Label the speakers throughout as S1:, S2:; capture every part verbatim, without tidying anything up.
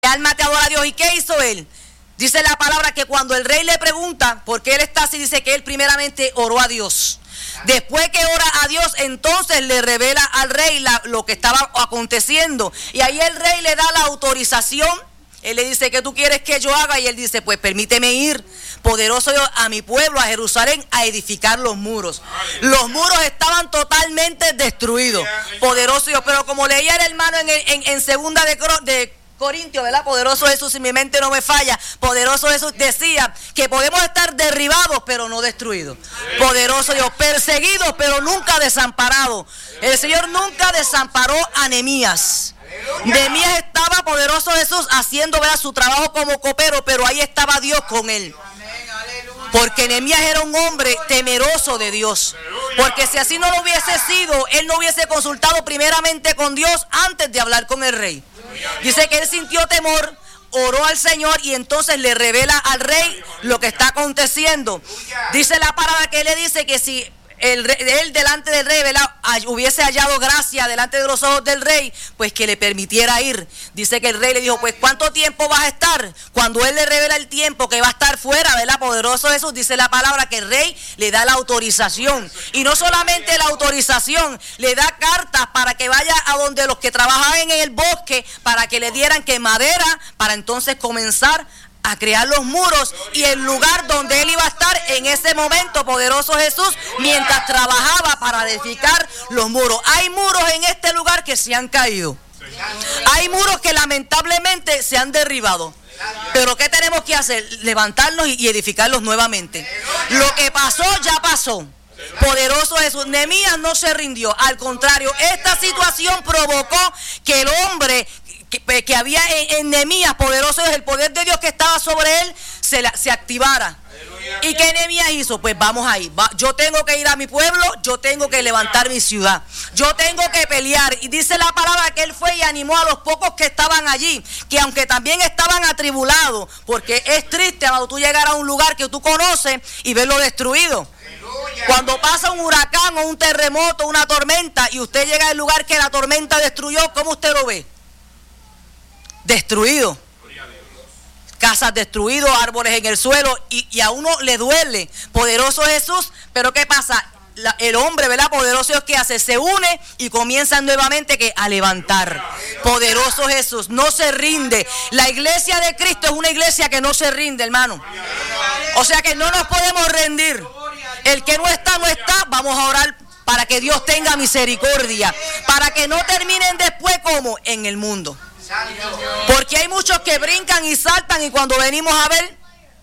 S1: alma te adora a Dios. ¿Y qué hizo él? Dice la palabra que cuando el rey le pregunta por qué él está así, dice que él primeramente oró a Dios. Después que ora a Dios, entonces le revela al rey la, lo que estaba aconteciendo. Y ahí el rey le da la autorización. Él le dice, ¿qué tú quieres que yo haga? Y él dice, pues permíteme ir, poderoso Dios, a mi pueblo, a Jerusalén, a edificar los muros. Los muros estaban totalmente destruidos, poderoso Dios. Pero como leía el hermano en, en, en segunda de, de Corintios, ¿verdad? Poderoso Jesús, si mi mente no me falla, poderoso Jesús decía que podemos estar derribados, pero no destruidos. Poderoso Dios, perseguidos, pero nunca desamparados. El Señor nunca desamparó a Nehemías. Nehemías estaba, poderoso Jesús, haciendo, ¿verdad?, su trabajo como copero, pero ahí estaba Dios con él. Porque Nehemías era un hombre temeroso de Dios. Porque si así no lo hubiese sido, él no hubiese consultado primeramente con Dios antes de hablar con el rey. Dice que él sintió temor, oró al Señor y entonces le revela al rey lo que está aconteciendo. Dice la palabra que él le dice que si El rey, él delante del rey, ¿verdad?, hubiese hallado gracia delante de los ojos del rey, pues que le permitiera ir. Dice que el rey le dijo, pues ¿cuánto tiempo vas a estar? Cuando él le revela el tiempo que va a estar fuera, ¿verdad?, poderoso Jesús, dice la palabra que el rey le da la autorización. Y no solamente la autorización, le da cartas para que vaya a donde los que trabajaban en el bosque, para que le dieran que madera, para entonces comenzar a crear los muros y el lugar donde él iba a estar en ese momento, poderoso Jesús, mientras trabajaba para edificar los muros. Hay muros en este lugar que se han caído. Hay muros que lamentablemente se han derribado. Pero ¿qué tenemos que hacer? Levantarlos y edificarlos nuevamente. Lo que pasó, ya pasó. Poderoso Jesús. Nehemías no se rindió. Al contrario, esta situación provocó que el hombre Que, que había en, en Nehemías, poderoso es el poder de Dios que estaba sobre él, se, la, se activara. Aleluya. ¿Y qué Nehemías hizo? Pues vamos ahí, va, yo tengo que ir a mi pueblo, yo tengo que levantar mi ciudad, yo tengo que pelear. Y dice la palabra que él fue y animó a los pocos que estaban allí, que aunque también estaban atribulados, porque es triste cuando tú llegar a un lugar que tú conoces y verlo destruido. Cuando pasa un huracán o un terremoto, una tormenta, y usted llega al lugar que la tormenta destruyó, ¿cómo usted lo ve? Destruido, casas destruidas, árboles en el suelo, y, y a uno le duele, poderoso Jesús. Pero ¿qué pasa? La, el hombre, ¿verdad?, poderoso Dios, ¿qué hace? Se une y comienzan nuevamente que a levantar. Poderoso Jesús, no se rinde. La iglesia de Cristo es una iglesia que no se rinde, hermano. O sea que no nos podemos rendir. El que no está, no está. Vamos a orar para que Dios tenga misericordia, para que no terminen después como en el mundo. Porque hay muchos que brincan y saltan y cuando venimos a ver,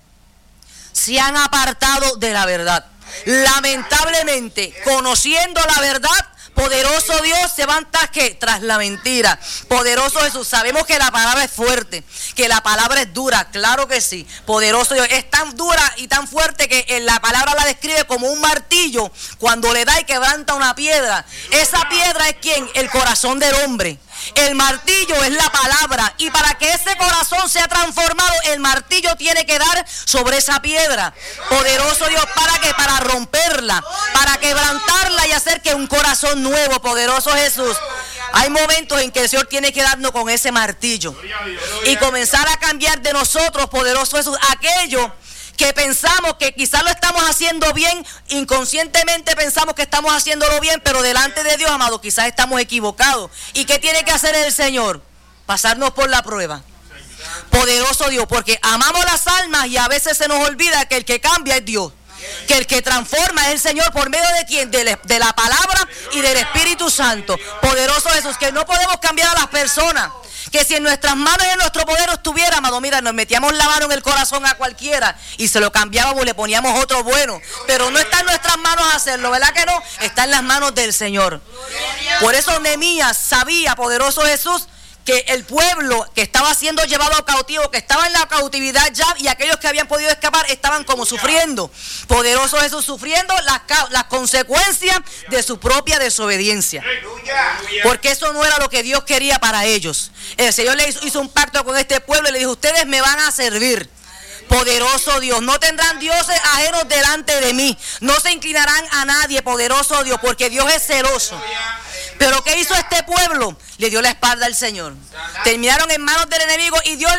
S1: se han apartado de la verdad. Lamentablemente, conociendo la verdad, poderoso Dios, se van tras, ¿qué?, tras la mentira. Poderoso Jesús, sabemos que la palabra es fuerte, que la palabra es dura, claro que sí. Poderoso Dios, es tan dura y tan fuerte que en la palabra la describe como un martillo. Cuando le da y quebranta una piedra, esa piedra es ¿quién? El corazón del hombre. El martillo es la palabra, y para que ese corazón sea transformado, el martillo tiene que dar sobre esa piedra. Poderoso Dios, ¿para qué? Para romperla, para quebrantarla y hacer que un corazón nuevo, poderoso Jesús. Hay momentos en que el Señor tiene que darnos con ese martillo y comenzar a cambiar de nosotros, poderoso Jesús, aquello que pensamos que quizás lo estamos haciendo bien, inconscientemente pensamos que estamos haciéndolo bien, pero delante de Dios, amado, quizás estamos equivocados. ¿Y qué tiene que hacer el Señor? Pasarnos por la prueba. Poderoso Dios, porque amamos las almas y a veces se nos olvida que el que cambia es Dios, que el que transforma es el Señor. ¿Por medio de quién? De, la, de la palabra y del Espíritu Santo. Poderoso Jesús, que no podemos cambiar a las personas. Que si en nuestras manos y en nuestro poder estuviera, amado, mira, nos metíamos la mano en el corazón a cualquiera y se lo cambiábamos, le poníamos otro bueno. Pero no está en nuestras manos hacerlo, ¿verdad que no? Está en las manos del Señor. Por eso Nehemías sabía, poderoso Jesús, que el pueblo que estaba siendo llevado cautivo, que estaba en la cautividad ya, y aquellos que habían podido escapar estaban como sufriendo. Poderoso Jesús, sufriendo las, las consecuencias de su propia desobediencia. Porque eso no era lo que Dios quería para ellos. El Señor le hizo, hizo un pacto con este pueblo y le dijo, ustedes me van a servir. Poderoso Dios, no tendrán dioses ajenos delante de mí, no se inclinarán a nadie, poderoso Dios, porque Dios es celoso. Pero ¿qué hizo este pueblo? Le dio la espalda al Señor. Terminaron en manos del enemigo y Dios